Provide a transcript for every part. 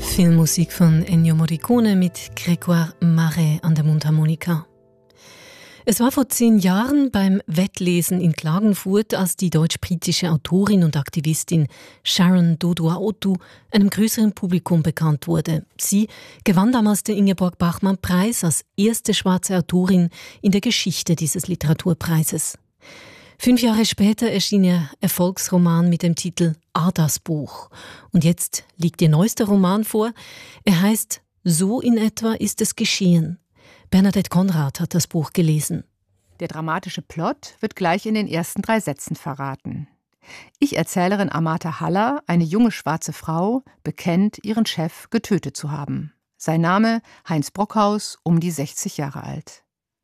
Filmmusik von Ennio Morricone mit Grégoire Marais an der Mundharmonika. Es war vor 10 Jahren beim Wettlesen in Klagenfurt, als die deutsch-britische Autorin und Aktivistin Sharon Dodua-Otto einem größeren Publikum bekannt wurde. Sie gewann damals den Ingeborg-Bachmann-Preis als erste schwarze Autorin in der Geschichte dieses Literaturpreises. 5 Jahre später erschien ihr Erfolgsroman mit dem Titel Adas Buch. Und jetzt liegt ihr neuester Roman vor. Er heißt So in etwa ist es geschehen. Bernadette Konrad hat das Buch gelesen. Der dramatische Plot wird gleich in den ersten 3 Sätzen verraten. Ich-Erzählerin Amata Haller, eine junge schwarze Frau, bekennt, ihren Chef getötet zu haben. Sein Name Heinz Brockhaus, um die 60 Jahre alt.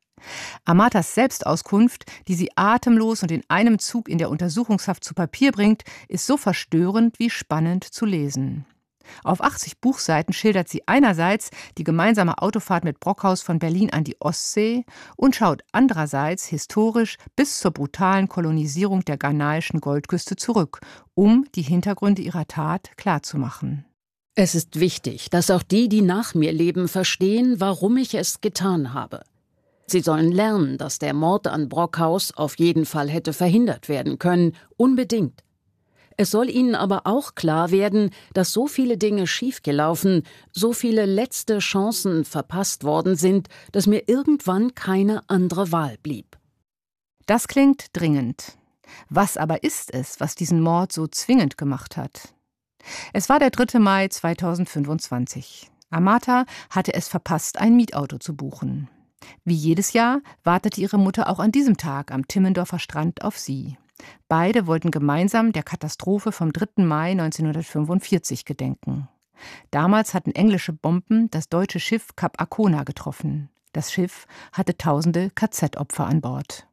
Amatas Selbstauskunft, die sie atemlos und in einem Zug in der Untersuchungshaft zu Papier bringt, ist so verstörend wie spannend zu lesen. Auf 80 Buchseiten schildert sie einerseits die gemeinsame Autofahrt mit Brockhaus von Berlin an die Ostsee und schaut andererseits historisch bis zur brutalen Kolonisierung der ghanaischen Goldküste zurück, um die Hintergründe ihrer Tat klarzumachen. Es ist wichtig, dass auch die, die nach mir leben, verstehen, warum ich es getan habe. Sie sollen lernen, dass der Mord an Brockhaus auf jeden Fall hätte verhindert werden können, unbedingt. Es soll ihnen aber auch klar werden, dass so viele Dinge schiefgelaufen, so viele letzte Chancen verpasst worden sind, dass mir irgendwann keine andere Wahl blieb. Das klingt dringend. Was aber ist es, was diesen Mord so zwingend gemacht hat? Es war der 3. Mai 2025. Amata hatte es verpasst, ein Mietauto zu buchen. Wie jedes Jahr wartete ihre Mutter auch an diesem Tag am Timmendorfer Strand auf sie. Beide wollten gemeinsam der Katastrophe vom 3. Mai 1945 gedenken. Damals hatten englische Bomben das deutsche Schiff Kap Arkona getroffen. Das Schiff hatte tausende KZ-Opfer an Bord.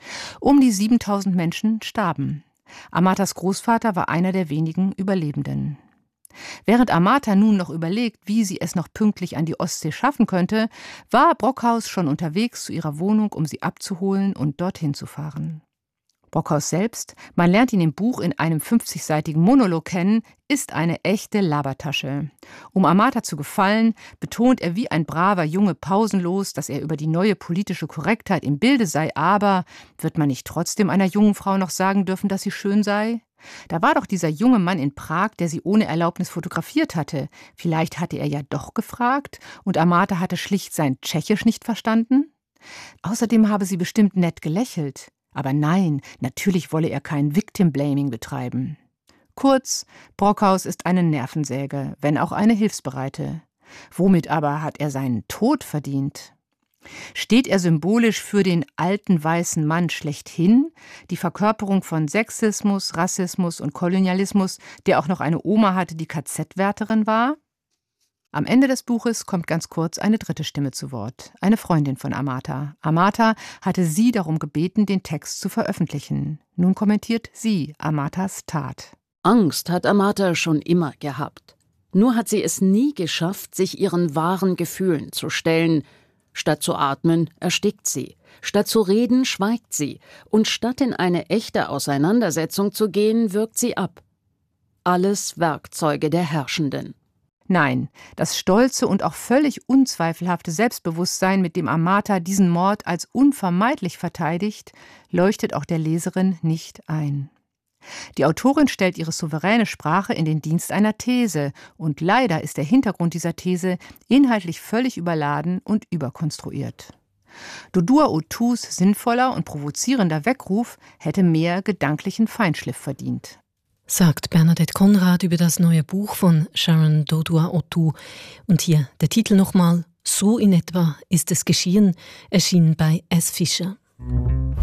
Um die 7000 Menschen starben. Amatas Großvater war einer der wenigen Überlebenden. Während Amata nun noch überlegt, wie sie es noch pünktlich an die Ostsee schaffen könnte, war Brockhaus schon unterwegs zu ihrer Wohnung, um sie abzuholen und dorthin zu fahren. Brockhaus selbst, man lernt ihn im Buch in einem 50-seitigen Monolog kennen, ist eine echte Labertasche. Um Amata zu gefallen, betont er wie ein braver Junge pausenlos, dass er über die neue politische Korrektheit im Bilde sei, aber wird man nicht trotzdem einer jungen Frau noch sagen dürfen, dass sie schön sei? Da war doch dieser junge Mann in Prag, der sie ohne Erlaubnis fotografiert hatte. Vielleicht hatte er ja doch gefragt und Amata hatte schlicht sein Tschechisch nicht verstanden? Außerdem habe sie bestimmt nett gelächelt. Aber nein, natürlich wolle er kein Victim-Blaming betreiben. Kurz, Brockhaus ist eine Nervensäge, wenn auch eine hilfsbereite. Womit aber hat er seinen Tod verdient? Steht er symbolisch für den alten weißen Mann schlechthin, die Verkörperung von Sexismus, Rassismus und Kolonialismus, der auch noch eine Oma hatte, die KZ-Wärterin war? Am Ende des Buches kommt ganz kurz eine dritte Stimme zu Wort, eine Freundin von Amata. Amata hatte sie darum gebeten, den Text zu veröffentlichen. Nun kommentiert sie Amatas Tat. Angst hat Amata schon immer gehabt. Nur hat sie es nie geschafft, sich ihren wahren Gefühlen zu stellen. Statt zu atmen, erstickt sie. Statt zu reden, schweigt sie. Und statt in eine echte Auseinandersetzung zu gehen, wirkt sie ab. Alles Werkzeuge der Herrschenden. Nein, das stolze und auch völlig unzweifelhafte Selbstbewusstsein, mit dem Amata diesen Mord als unvermeidlich verteidigt, leuchtet auch der Leserin nicht ein. Die Autorin stellt ihre souveräne Sprache in den Dienst einer These und leider ist der Hintergrund dieser These inhaltlich völlig überladen und überkonstruiert. Dodua-Ottus sinnvoller und provozierender Weckruf hätte mehr gedanklichen Feinschliff verdient. Sagt Bernadette Konrad über das neue Buch von Sharon Dodua-Otto. Und hier der Titel nochmal: So in etwa ist es geschehen, erschienen bei S. Fischer.